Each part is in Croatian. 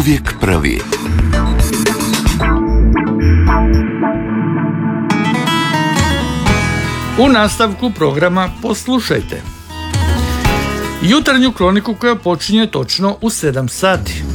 Uvijek prvi. U nastavku programa poslušajte jutarnju kroniku koja počinje točno u 7 sati.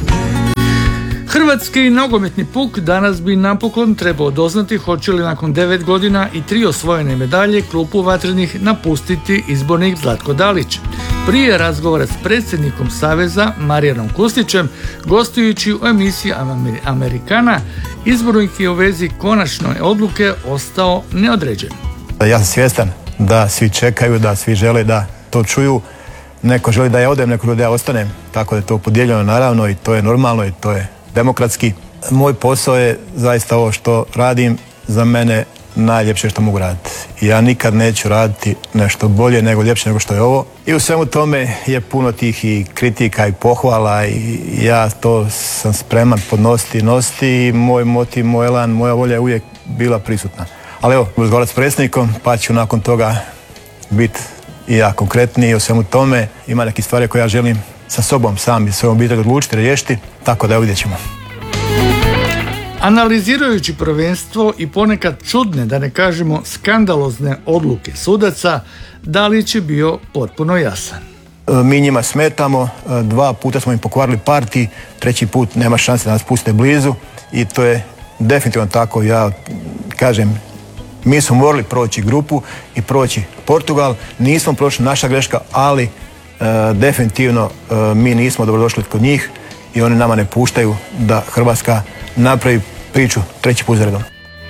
Hrvatski nogometni puk danas bi napokon trebao doznati hoće li nakon 9 godina i 3 osvojene medalje klupu vatrenih napustiti izbornik Zlatko Dalić. Prije razgovora s predsjednikom Saveza Marijanom Kustićem, gostujući u emisiji Amerikana, izbornik je u vezi konačne odluke ostao neodređen. Ja sam svjestan da svi čekaju, da svi žele da to čuju. Neko želi da ja odem, neko želi da ja ostanem. Tako da je to podijeljeno naravno i to je normalno i to je demokratski. Moj posao je zaista ovo što radim za mene najljepše što mogu raditi. Ja nikad neću raditi nešto bolje nego ljepše nego što je ovo. I u svemu tome je puno tih i kritika i pohvala i ja to sam spreman podnositi, nositi i moj motiv, moj elan, moja volja je uvijek bila prisutna. Ali evo, razgovarati s predsjednikom pa ću nakon toga biti i ja konkretniji o svemu tome. Ima neke stvari koje ja želim sa sobom sam i svojom obitelji odlučiti, riješiti, tako da vidjet ćemo. Analizirajući prvenstvo i ponekad čudne, da ne kažemo skandalozne odluke sudaca, Dalić je bio potpuno jasan. Mi njima smetamo, 2 puta smo im pokvarili partij, 3. put nema šanse da nas puste blizu i to je definitivno tako. Ja kažem, mi smo morali proći grupu i proći Portugal, nismo prošli, naša greška, ali definitivno mi nismo dobrodošli kod njih i oni nama ne puštaju da Hrvatska napravi priču 3. put za redom.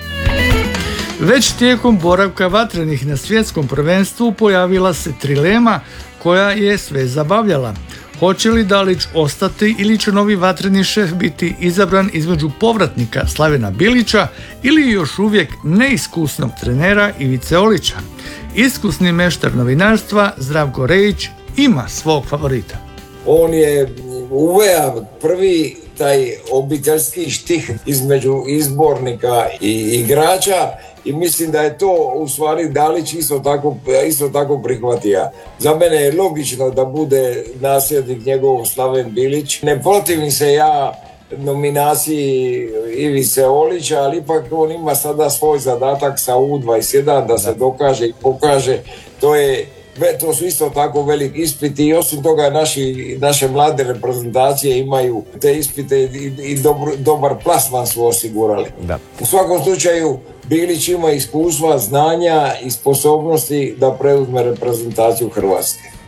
Već tijekom boravka vatrenih na svjetskom prvenstvu pojavila se trilema koja je sve zabavljala. Hoće li Dalić ostati ili će novi vatreni šef biti izabran između povratnika Slavena Bilića ili još uvijek neiskusnog trenera Ivice Olića? Iskusni meštar novinarstva Zdravko Rejić ima svog favorita. On je uveo prvi taj obiteljski štih između izbornika i igrača i mislim da je to u stvari Dalić isto tako prihvatio. Za mene je logično da bude nasljednik njegov Slaven Bilić. Ne protivim se ja nominaciji Ivice Olića, ali ipak on ima sada svoj zadatak sa U21 da se dokaže i pokaže. To su isto tako veliki ispiti i osim toga naše mlade reprezentacije imaju te ispite i dobar plasman su osigurali. Da. U svakom slučaju Bilić ima iskustva, znanja i sposobnosti da preuzme reprezentaciju Hrvatske.